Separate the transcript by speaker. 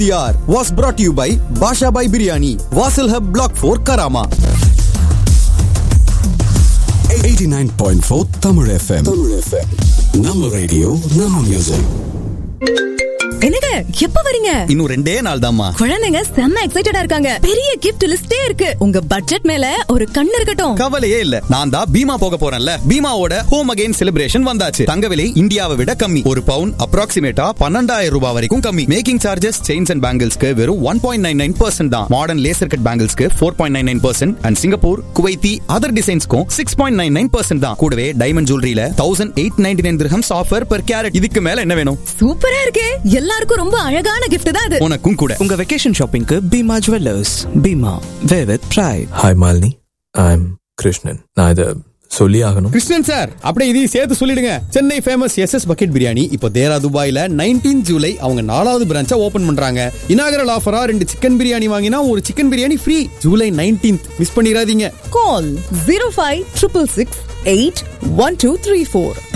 Speaker 1: TR was brought to you by Basha Bhai Biryani, Vasil Hub Block 4, Karama.
Speaker 2: 89.4 Tamil FM. நம்ம radio நம்ம music.
Speaker 3: என்னங்க எப்ப வரீங்க?
Speaker 1: இன்னும் 2 நாள் தான்மா.
Speaker 3: குழந்தைங்க செம்ம எக்ஸைட்டடா இருக்காங்க. பெரிய கிஃப்ட் லிஸ்டே இருக்கு. உங்க பட்ஜெட் மேல ஒரு கண்ணு இருக்கட்டும்.
Speaker 1: கவலையே இல்ல. நான் தான் பீமா போக போறேன்ல. பீமாவோட ஹோம் அகைன் செலிப்ரேஷன் வந்தாச்சு. தங்க விலை இந்தியாவை விட கம்மி. ஒரு பவுன் அப்ராக்சிமேட்டா 12,000 ரூபாய் வரைக்கும் கம்மி. மேக்கிங் சார்ஜஸ் செயின்ஸ் அண்ட் பேங்கிள்ஸ்க்கு வெறும் 1.99% தான். Modern laser cut பேங்கிள்ஸ்க்கு 4.99% and Singapore, Kuwaiti other டிசைன்ஸ்க்கும் 6.99% தான். கூடவே diamond ஜுவல்லரியில 1,899 dirhams offer per carat. இதுக்கு மேல என்ன வேணும்?
Speaker 3: சூப்பரா இருக்கே. எல்லாருக்கும் ரொம்ப அழகான gift தான் அது.
Speaker 1: உனக்கும் கூட.
Speaker 4: உங்க vacation ஷாப்பிங்க்கு Bima jewellers. Bima way with pride.
Speaker 5: Hi Malini, I am Krishnan. நான் இதை சொல்லி ஆகணும்.
Speaker 1: கிருஷ்ணன் சார், அப்படியே இதையும் சேர்த்து சொல்லிடுங்க. Chennai famous SS bucket biryani இப்போ தேரா துபாயில 19 ஜூலை அவங்க 4வது பிரான்ச்சா ஓபன் பண்றாங்க. இனாகரல் ஆஃபரா 2 சிக்கன் பிரியாணி வாங்கினா ஒரு chicken biryani free. July 19th miss பண்ணிராதீங்க.
Speaker 3: Call 0566681234.